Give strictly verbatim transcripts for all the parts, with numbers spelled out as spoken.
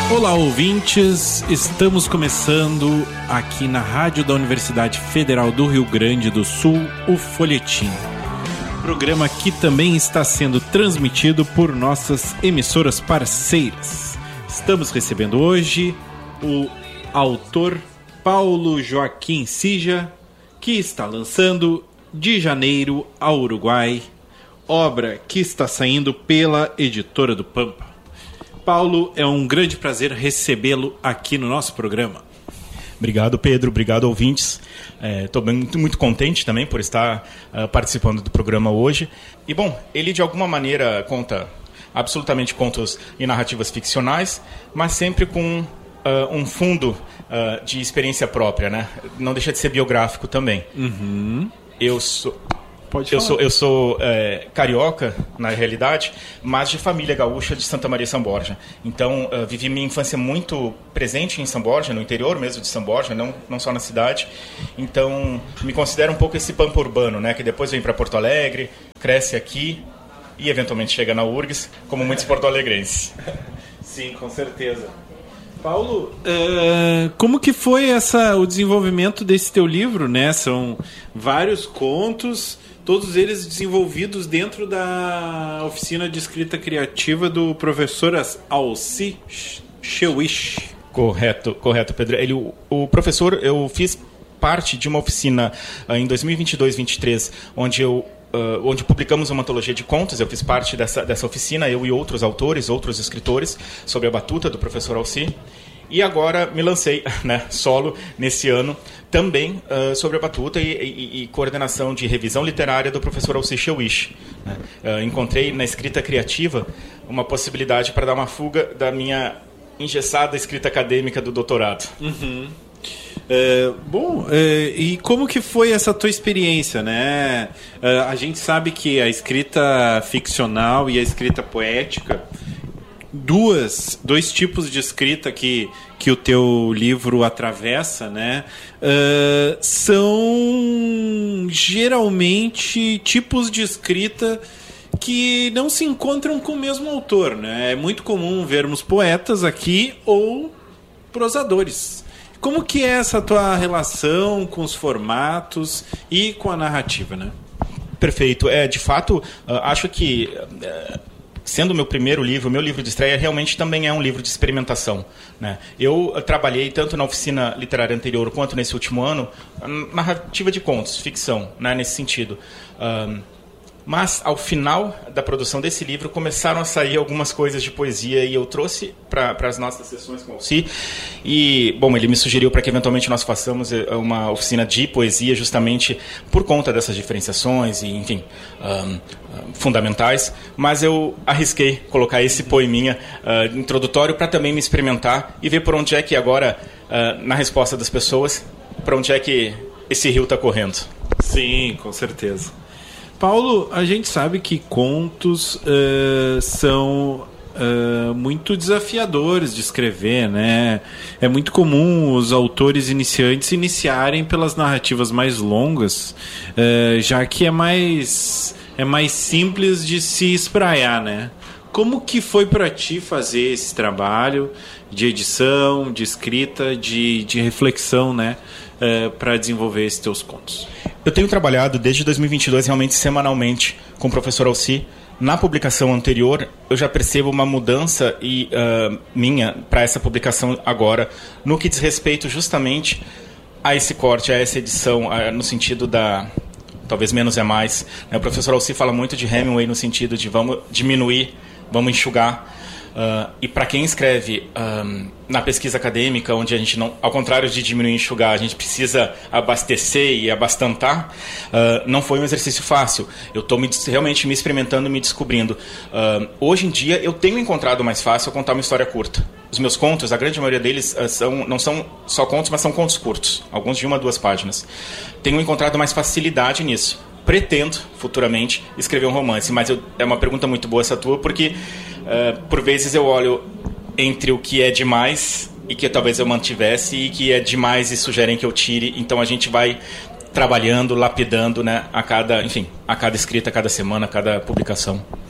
Olá, ouvintes! Estamos começando aqui na rádio da Universidade Federal do Rio Grande do Sul, o Folhetim. Programa que também está sendo transmitido por nossas emissoras parceiras. Estamos recebendo hoje o autor Paulo Joaquim Sija, que está lançando De Janeiro ao Uruguai, obra que está saindo pela Editora do Pampa. Paulo, é um grande prazer recebê-lo aqui no nosso programa. Obrigado, Pedro. Obrigado, ouvintes. Estou é, muito, muito contente também por estar uh, participando do programa hoje. E, bom, ele de alguma maneira conta absolutamente contos e narrativas ficcionais, mas sempre com uh, um fundo uh, de experiência própria, né? Não deixa de ser biográfico também. Uhum. Eu sou... Pode eu falar. sou, eu sou é, carioca, na realidade, mas de família gaúcha de Santa Maria São Borja. Então, uh, vivi minha infância muito presente em São Borja, no interior mesmo de São Borja, não, não só na cidade. Então, me considero um pouco esse pampa urbano, né? Que depois vem para Porto Alegre, cresce aqui e eventualmente chega na U R G S, como muitos porto-alegrenses. Sim, com certeza. Paulo, uh, como que foi essa, o desenvolvimento desse teu livro, né? São vários contos, todos eles desenvolvidos dentro da oficina de escrita criativa do professor Alci Chewich. Correto, correto, Pedro. Ele, o, o professor, eu fiz parte de uma oficina uh, em dois mil e vinte e dois, vinte e três, onde eu Uh, onde publicamos uma antologia de contos. Eu fiz parte dessa, dessa oficina, eu e outros autores, outros escritores, sobre a batuta do professor Alci. E agora me lancei, né, solo nesse ano, também uh, sobre a batuta e, e, e coordenação de revisão literária do professor Alci Chewich. Né? Uh, encontrei na escrita criativa uma possibilidade para dar uma fuga da minha engessada escrita acadêmica do doutorado. Uhum. É, bom, é, e como que foi essa tua experiência, né? É, a gente sabe que a escrita ficcional e a escrita poética, duas, dois tipos de escrita que, que o teu livro atravessa, né? É, são geralmente tipos de escrita que não se encontram com o mesmo autor, né? É muito comum vermos poetas aqui ou prosadores. Como que é essa tua relação com os formatos e com a narrativa, né? Perfeito. É, de fato, acho que, sendo o meu primeiro livro, o meu livro de estreia realmente também é um livro de experimentação, né? Eu trabalhei tanto na oficina literária anterior quanto nesse último ano, narrativa de contos, ficção, né, nesse sentido. Um, Mas, ao final da produção desse livro, começaram a sair algumas coisas de poesia e eu trouxe para as nossas sessões com o Alci. E, bom, ele me sugeriu para que eventualmente nós façamos uma oficina de poesia justamente por conta dessas diferenciações e, enfim, um, fundamentais. Mas eu arrisquei colocar esse poeminha uh, introdutório para também me experimentar e ver por onde é que agora, uh, na resposta das pessoas, para onde é que esse rio está correndo. Sim, com certeza. Paulo, a gente sabe que contos uh, são uh, muito desafiadores de escrever, né? É muito comum os autores iniciantes iniciarem pelas narrativas mais longas, uh, já que é mais, é mais simples de se espraiar, né? Como que foi para ti fazer esse trabalho de edição, de escrita, de, de reflexão, né? Uh, para desenvolver esses teus contos? Eu tenho trabalhado desde dois mil e vinte e dois realmente semanalmente com o professor Alci. Na publicação anterior, eu já percebo uma mudança e, uh, minha para essa publicação agora, no que diz respeito justamente a esse corte, a essa edição, uh, no sentido da... talvez menos é mais. O professor Alci fala muito de Hemingway no sentido de vamos diminuir, vamos enxugar. Uh, e para quem escreve um, na pesquisa acadêmica, onde a gente não, ao contrário de diminuir e enxugar, a gente precisa abastecer e abastantar, uh, não foi um exercício fácil. Eu estou realmente me experimentando, me descobrindo. Uh, hoje em dia, eu tenho encontrado mais fácil contar uma história curta. Os meus contos, a grande maioria deles, uh, são, não são só contos, mas são contos curtos, alguns de uma, duas páginas. Tenho encontrado mais facilidade nisso. Pretendo, futuramente, escrever um romance, mas eu, é uma pergunta muito boa essa tua, porque uh, por vezes eu olho entre o que é demais e que talvez eu mantivesse e que é demais e sugerem que eu tire, então a gente vai trabalhando, lapidando, né, a cada, enfim, a cada escrita, a cada semana, a cada publicação.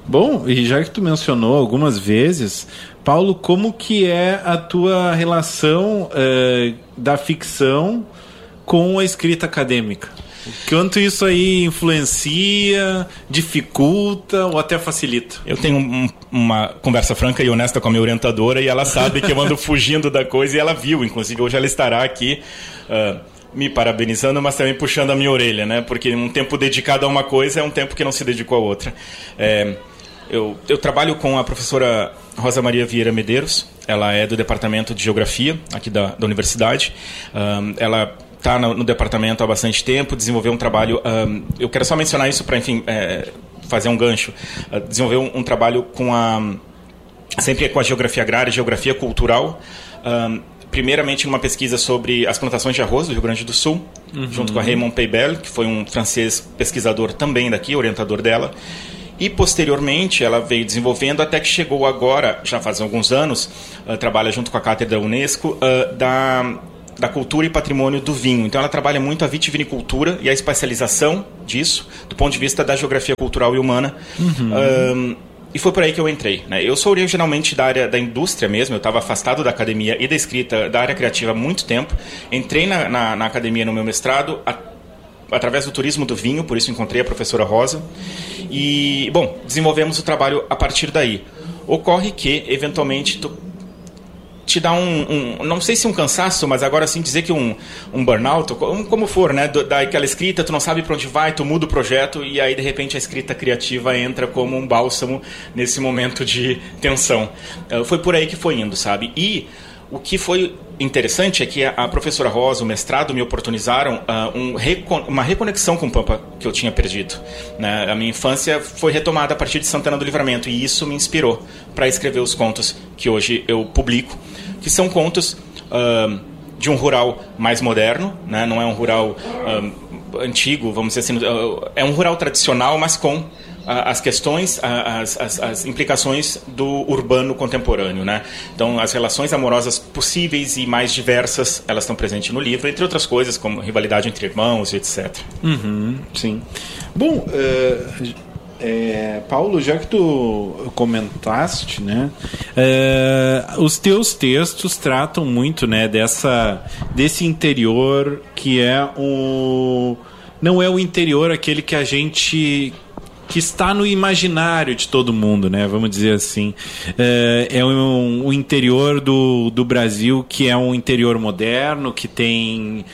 Bom, e já que tu mencionou algumas vezes, Paulo, como que é a tua relação uh, da ficção com a escrita acadêmica? Quanto isso aí influencia, dificulta ou até facilita? Eu tenho um, uma conversa franca e honesta com a minha orientadora e ela sabe que eu ando fugindo da coisa e ela viu, inclusive hoje ela estará aqui uh, me parabenizando, mas também puxando a minha orelha, né? Porque um tempo dedicado a uma coisa é um tempo que não se dedicou a outra. É, eu, eu trabalho com a professora Rosa Maria Vieira Medeiros, ela é do Departamento de Geografia aqui da, da Universidade. Um, ela está no, no departamento há bastante tempo, desenvolveu um trabalho... Um, eu quero só mencionar isso para, enfim, é, fazer um gancho. Uh, desenvolveu um, um trabalho com a... sempre com a geografia agrária e geografia cultural. Um, primeiramente, numa pesquisa sobre as plantações de arroz do Rio Grande do Sul, uhum. junto com a Raymond Peibel, que foi um francês pesquisador também daqui, orientador dela. E, posteriormente, ela veio desenvolvendo até que chegou agora, já faz alguns anos, uh, trabalha junto com a cátedra da Unesco, uh, da... da cultura e patrimônio do vinho. Então ela trabalha muito a vitivinicultura e a especialização disso, do ponto de vista da geografia cultural e humana. Uhum. Um, e foi por aí que eu entrei, né? Eu sou originalmente da área da indústria mesmo, eu estava afastado da academia e da escrita, da área criativa há muito tempo. Entrei na, na, na academia no meu mestrado a, através do turismo do vinho, por isso encontrei a professora Rosa. E, bom, desenvolvemos o trabalho a partir daí. Ocorre que, eventualmente, tu te dá um, um, não sei se um cansaço, mas agora sim dizer que um, um burnout, como for, né, daquela escrita, tu não sabe para onde vai, tu muda o projeto e aí de repente a escrita criativa entra como um bálsamo nesse momento de tensão. Uh, foi por aí que foi indo, sabe? E o que foi interessante é que a, a professora Rosa, o mestrado, me oportunizaram uh, um recon, uma reconexão com o Pampa que eu tinha perdido, né? A minha infância foi retomada a partir de Santana do Livramento e isso me inspirou para escrever os contos que hoje eu publico, que são contos uh, de um rural mais moderno, né? Não é um rural uh, antigo, vamos dizer assim, uh, é um rural tradicional, mas com as questões, as, as, as implicações do urbano contemporâneo, né? Então, as relações amorosas possíveis e mais diversas, elas estão presentes no livro, entre outras coisas, como rivalidade entre irmãos, etcétera. Uhum, sim. Bom, uh, é, Paulo, já que tu comentaste, né? Uh, os teus textos tratam muito, né, dessa, desse interior que é o... não é o interior aquele que a gente... que está no imaginário de todo mundo, né? Vamos dizer assim. É, é um, um interior do, do Brasil que é um interior moderno, que tem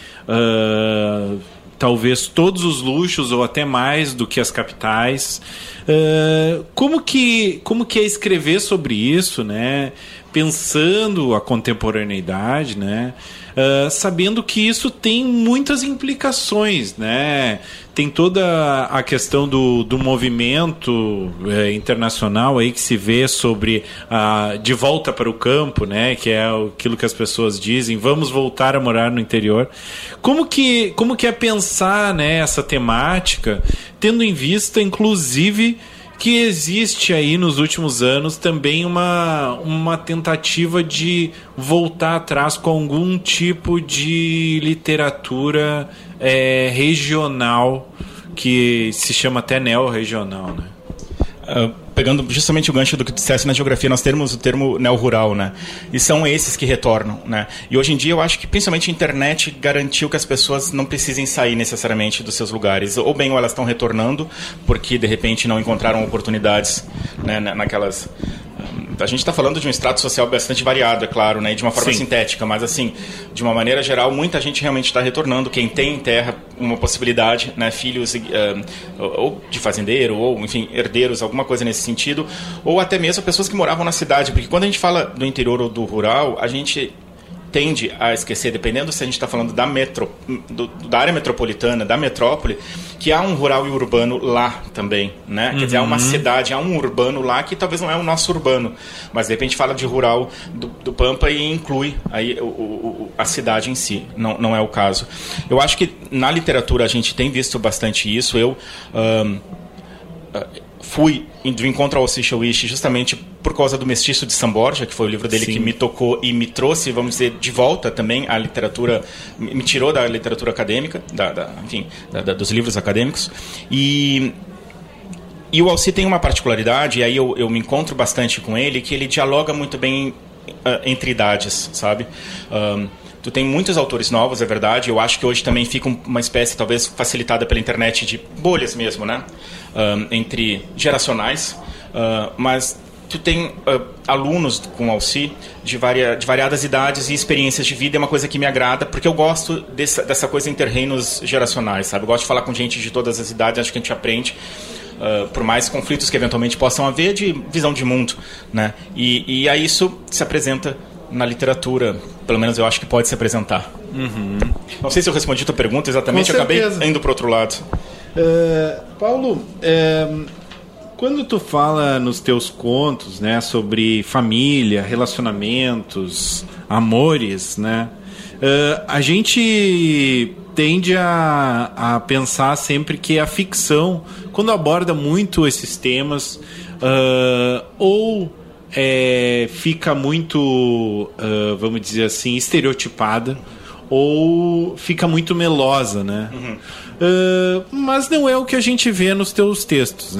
uh, talvez todos os luxos ou até mais do que as capitais. Uh, como que, como que é escrever sobre isso, né? Pensando a contemporaneidade, né? Uh, sabendo que isso tem muitas implicações, né? Tem toda a questão do, do movimento é, internacional aí que se vê sobre a de volta para o campo, né? Que é aquilo que as pessoas dizem, vamos voltar a morar no interior. Como que, como que é pensar, né, essa temática, tendo em vista, inclusive, que existe aí nos últimos anos também uma, uma tentativa de voltar atrás com algum tipo de literatura é, regional, que se chama até neo-regional, né? Uh, pegando justamente o gancho do que tu disseste na geografia, nós temos o termo neo-rural, né? E são esses que retornam, né? E hoje em dia eu acho que principalmente a internet garantiu que as pessoas não precisem sair necessariamente dos seus lugares. Ou bem, ou elas estão retornando porque de repente não encontraram oportunidades, né, naquelas... A gente está falando de um extrato social bastante variado, é claro, né, e de uma forma Sim. sintética, mas assim, de uma maneira geral, muita gente realmente está retornando. Quem tem em terra uma possibilidade, né, filhos uh, ou de fazendeiro, ou enfim, herdeiros, alguma coisa nesse sentido, ou até mesmo pessoas que moravam na cidade, porque quando a gente fala do interior ou do rural, a gente tende a esquecer, dependendo se a gente está falando da, metro, do, da área metropolitana, da metrópole, que há um rural e urbano lá também, né? Uhum. Quer dizer, há uma cidade, há um urbano lá que talvez não é o nosso urbano, mas de repente fala de rural do, do Pampa e inclui aí o, o, a cidade em si, não, não é o caso. Eu acho que na literatura a gente tem visto bastante isso. Eu um, fui do Encontro ao Alcixowish justamente por causa do Mestiço de São Borja, que foi o livro dele Sim. que me tocou e me trouxe, vamos dizer, de volta também à literatura, me tirou da literatura acadêmica, da, da, enfim, da, da, dos livros acadêmicos. E e o Alci tem uma particularidade, e aí eu, eu me encontro bastante com ele, que ele dialoga muito bem uh, entre idades, sabe? Um, tu tem muitos autores novos, é verdade. Eu acho que hoje também fica uma espécie, talvez facilitada pela internet, de bolhas mesmo, né? Um, entre geracionais. Uh, mas tu tem uh, alunos com Alci de, varia, de variadas idades e experiências de vida. É uma coisa que me agrada, porque eu gosto dessa, dessa coisa em terrenos geracionais, sabe? Eu gosto de falar com gente de todas as idades, acho que a gente aprende. Uh, por mais conflitos que eventualmente possam haver de visão de mundo, né? E, e aí isso se apresenta na literatura, pelo menos eu acho que pode se apresentar. Uhum. Não sei se eu respondi a tua pergunta exatamente, eu acabei indo para o outro lado. Uh, Paulo, uh, quando tu fala nos teus contos, né, sobre família, relacionamentos, amores, né, uh, a gente tende a, a pensar sempre que a ficção, quando aborda muito esses temas, uh, ou é, fica muito, uh, vamos dizer assim, estereotipada, ou fica muito melosa, né? Uhum. Uh, mas não é o que a gente vê nos teus textos, né?